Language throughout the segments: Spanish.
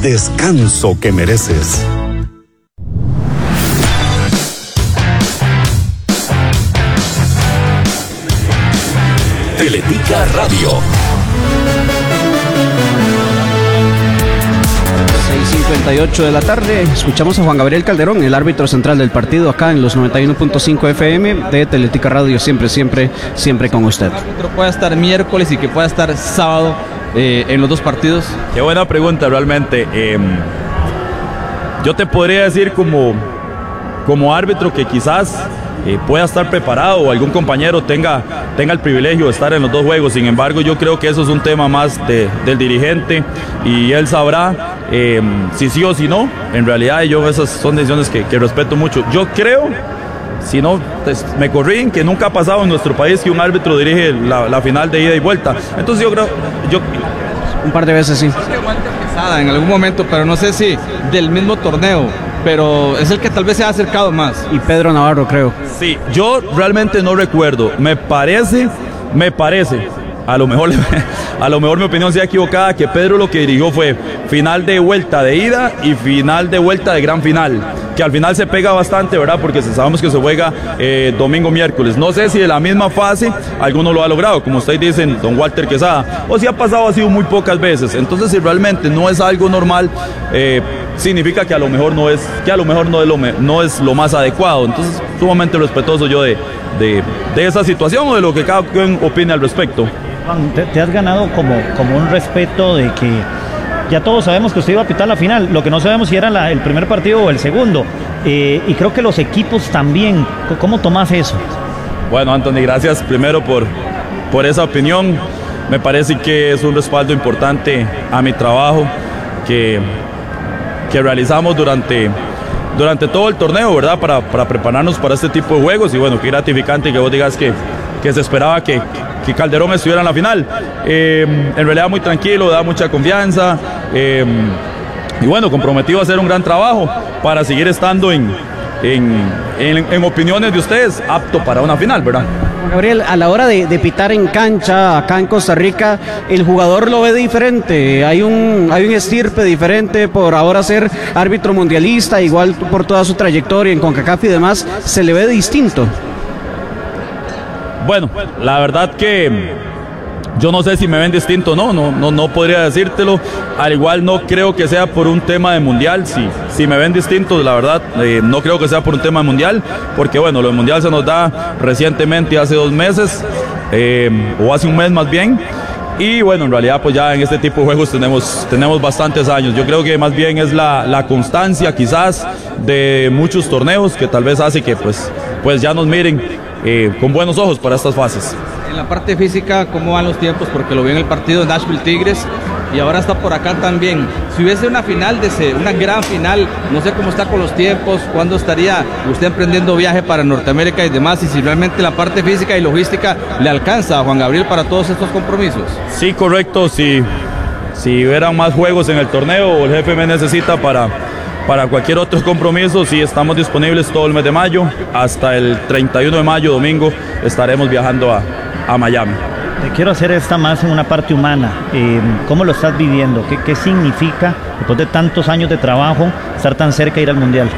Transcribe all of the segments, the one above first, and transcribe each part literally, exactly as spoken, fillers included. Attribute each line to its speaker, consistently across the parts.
Speaker 1: descanso que mereces.
Speaker 2: Teletica Radio.
Speaker 3: seis cincuenta y ocho de la tarde, escuchamos a Juan Gabriel Calderón, el árbitro central del partido, acá en los noventa y uno punto cinco F M de Teletica Radio, siempre, siempre, siempre con usted.
Speaker 4: ¿El árbitro puede estar miércoles y que pueda estar sábado eh, en los dos partidos?
Speaker 5: Qué buena pregunta, realmente. Eh, yo te podría decir como, como árbitro que quizás eh, pueda estar preparado o algún compañero tenga, tenga el privilegio de estar en los dos juegos. Sin embargo, yo creo que eso es un tema más de, del dirigente y él sabrá eh, si sí o si no. En realidad yo esas son decisiones que, que respeto mucho. Yo creo, si no pues, me corrigen, que nunca ha pasado en nuestro país que un árbitro dirige la, la final de ida y vuelta. Entonces yo creo... Yo,
Speaker 3: un par de veces sí.
Speaker 4: Quesada en algún momento, pero no sé si del mismo torneo, pero es el que tal vez se ha acercado más.
Speaker 3: Y Pedro Navarro, creo.
Speaker 5: Sí, yo realmente no recuerdo. Me parece, me parece, a lo mejor, a lo mejor mi opinión sea equivocada, que Pedro lo que dirigió fue final de vuelta de ida y final de vuelta de gran final, que al final se pega bastante, ¿verdad? Porque sabemos que se juega eh, domingo, miércoles. No sé si de la misma fase alguno lo ha logrado, como ustedes dicen, don Walter Quesada, o si ha pasado así muy pocas veces. Entonces, si realmente no es algo normal, eh, significa que a lo mejor no es, que a lo mejor no es lo, no es lo más adecuado. Entonces, sumamente respetuoso yo de, de, de esa situación o de lo que cada quien opine al respecto.
Speaker 6: Juan, te, te has ganado como, como un respeto de que ya todos sabemos que usted iba a pitar la final, lo que no sabemos si era la, el primer partido o el segundo, eh, y creo que los equipos también. ¿Cómo tomás eso?
Speaker 5: Bueno, Anthony, gracias primero por, por esa opinión. Me parece que es un respaldo importante a mi trabajo que, que realizamos durante, durante todo el torneo, ¿verdad? Para, para prepararnos para este tipo de juegos, y bueno, qué gratificante que vos digas que, que se esperaba que que Calderón estuviera en la final. Eh, en realidad muy tranquilo, da mucha confianza eh, y bueno, comprometido a hacer un gran trabajo para seguir estando en, en, en, en opiniones de ustedes, apto para una final, ¿verdad?
Speaker 3: Gabriel, a la hora de, de pitar en cancha acá en Costa Rica, el jugador lo ve diferente, hay un, hay un estirpe diferente por ahora ser árbitro mundialista, igual por toda su trayectoria en CONCACAF y demás, se le ve distinto.
Speaker 5: Bueno, la verdad que yo no sé si me ven distinto o no, no, no, no podría decírtelo. Al igual no creo que sea por un tema de mundial. Si, si me ven distintos, la verdad, eh, no creo que sea por un tema de mundial, porque bueno, lo del mundial se nos da recientemente, hace dos meses, eh, o hace un mes más bien. Y bueno, en realidad pues ya en este tipo de juegos tenemos, tenemos bastantes años. Yo creo que más bien es la, la constancia quizás de muchos torneos que tal vez hace que pues, pues ya nos miren Eh, con buenos ojos para estas fases.
Speaker 4: En la parte física, ¿cómo van los tiempos? Porque lo vi en el partido de Nashville Tigres y ahora está por acá también. Si hubiese una final, de ese, una gran final, no sé cómo está con los tiempos, cuándo estaría usted emprendiendo viaje para Norteamérica y demás, y si realmente la parte física y logística le alcanza a Juan Gabriel para todos estos compromisos.
Speaker 5: Sí, correcto. Si, si hubieran más juegos en el torneo o el jefe me necesita para... Para cualquier otro compromiso, sí, estamos disponibles todo el mes de mayo. Hasta el treinta y uno de mayo, domingo, estaremos viajando a, a Miami.
Speaker 6: Te quiero hacer esta más en una parte humana. Eh, ¿Cómo lo estás viviendo? ¿Qué, ¿Qué significa, después de tantos años de trabajo, estar tan cerca de ir al Mundial?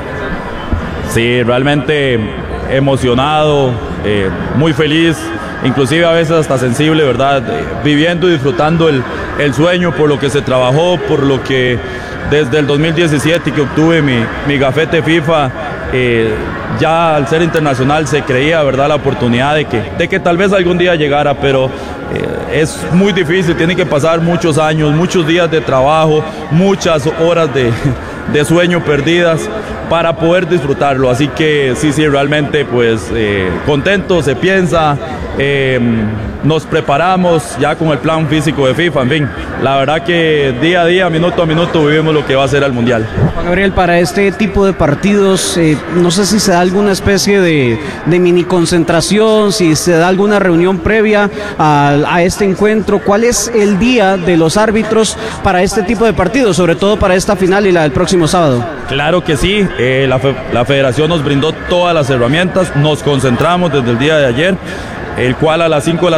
Speaker 5: Sí, realmente emocionado, eh, muy feliz, inclusive a veces hasta sensible, ¿verdad? Eh, viviendo y disfrutando el, el sueño por lo que se trabajó, por lo que... Desde el dos mil diecisiete que obtuve mi, mi gafete FIFA, eh, ya al ser internacional se creía, ¿verdad?, la oportunidad de que, de que tal vez algún día llegara, pero eh, es muy difícil, tiene que pasar muchos años, muchos días de trabajo, muchas horas de, de sueño perdidas para poder disfrutarlo. Así que sí, sí, realmente pues eh, contento, se piensa, eh, nos preparamos ya con el plan físico de FIFA, en fin, la verdad que día a día, minuto a minuto vivimos lo que va a ser el Mundial.
Speaker 3: Juan Gabriel, para este tipo de partidos, eh, no sé si se da alguna especie de, de mini concentración, si se da alguna reunión previa a, a este encuentro. ¿Cuál es el día de los árbitros para este tipo de partidos, sobre todo para esta final y la del próximo sábado?
Speaker 5: Claro que sí, eh, la, fe, la federación nos brindó todas las herramientas, nos concentramos desde el día de ayer, el cual a las cinco de la